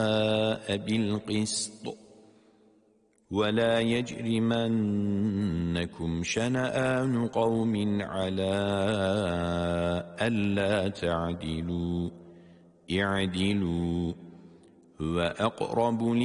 بالقسط ولا يجرمنكم شنآن قوم على ألا تعدلوا اعدلوا هو أقرب